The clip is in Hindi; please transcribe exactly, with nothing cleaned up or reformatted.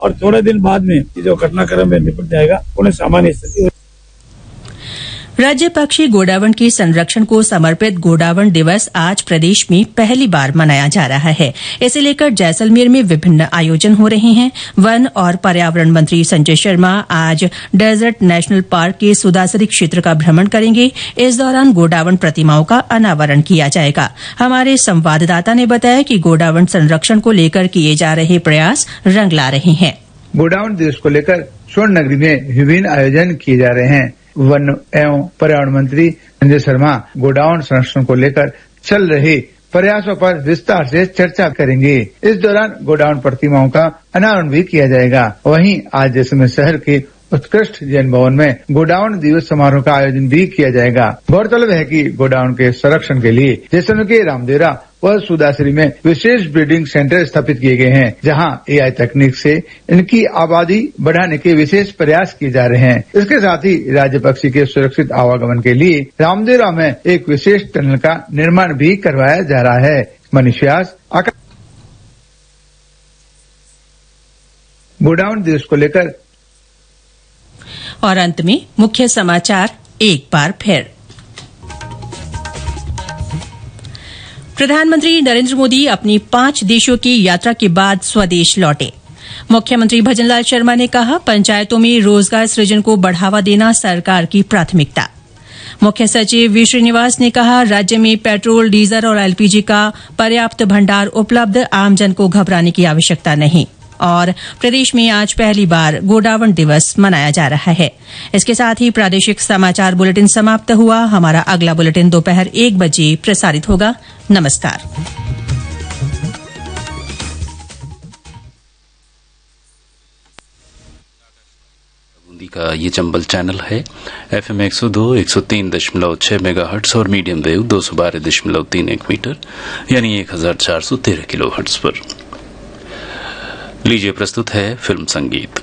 और थोड़े दिन बाद में जो घटनाक्रम में निपट जाएगा, उन्हें सामान्य स्थिति। राज्य पक्षी गोडावण के संरक्षण को समर्पित गोडावण दिवस आज प्रदेश में पहली बार मनाया जा रहा है। इसे लेकर जैसलमेर में विभिन्न आयोजन हो रहे हैं। वन और पर्यावरण मंत्री संजय शर्मा आज डेजर्ट नेशनल पार्क के सुदासरी क्षेत्र का भ्रमण करेंगे। इस दौरान गोडावण प्रतिमाओं का अनावरण किया जाएगा। हमारे संवाददाता ने बताया कि गोडावण संरक्षण को लेकर किए जा रहे प्रयास रंग ला रहे हैं। गोडावण दिवस को लेकर स्वर्ण नगरी में विभिन्न आयोजन किए जा रहे हैं। वन एवं पर्यावरण मंत्री संजय शर्मा गोडावण संरक्षण को लेकर चल रहे प्रयासों पर विस्तार से चर्चा करेंगे। इस दौरान गोडावण प्रतिमाओं का अनावरण भी किया जाएगा। वहीं आज जैसलमेर शहर के उत्कृष्ट जैन भवन में गोडावण दिवस समारोह का आयोजन भी किया जाएगा। गौरतलब है कि गोडावण के संरक्षण के लिए जैसलमेर के रामदेवरा व सुदासरी में विशेष ब्रीडिंग सेंटर स्थापित किए गए हैं, जहां एआई तकनीक से इनकी आबादी बढ़ाने के विशेष प्रयास किए जा रहे हैं। इसके साथ ही राज्य पक्षी के सुरक्षित आवागमन के लिए रामदेवरा में एक विशेष टनल का निर्माण भी करवाया जा रहा है। मनीष व्यास, गोडावण दिवस को लेकर। और अंत में मुख्य समाचार एक बार फिर। प्रधानमंत्री नरेंद्र मोदी अपनी पांच देशों की यात्रा के बाद स्वदेश लौटे। मुख्यमंत्री भजनलाल शर्मा ने कहा, पंचायतों में रोजगार सृजन को बढ़ावा देना सरकार की प्राथमिकता। मुख्य सचिव वी श्रीनिवास ने कहा, राज्य में पेट्रोल, डीजल और एलपीजी का पर्याप्त भंडार उपलब्ध, आमजन को घबराने की आवश्यकता नहीं। और प्रदेश में आज पहली बार गोडावण दिवस मनाया जा रहा है। इसके साथ ही प्रादेशिक समाचार बुलेटिन समाप्त हुआ। हमारा अगला बुलेटिन दोपहर एक बजे प्रसारित होगा। नमस्कार। बूंदी का ये चंबल चैनल है। एफएम एक सौ दो, एक सौ तीन दशमलव छह मेगाहर्ट्ज और मीडियम वेव दो सौ बारह दशमलव तीन एक मीटर यानी एक हजार चार सौ तेरह किलो हर्ट्ज पर। लीजिए प्रस्तुत है फिल्म संगीत।